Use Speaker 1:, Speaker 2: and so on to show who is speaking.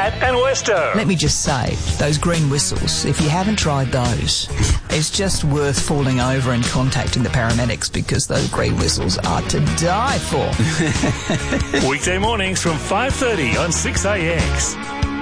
Speaker 1: Matt and Westo.
Speaker 2: Let me just say, those green whistles, if you haven't tried those, it's just worth falling over and contacting the paramedics because those green whistles are to die for.
Speaker 1: Weekday mornings from 5:30 on 6AX.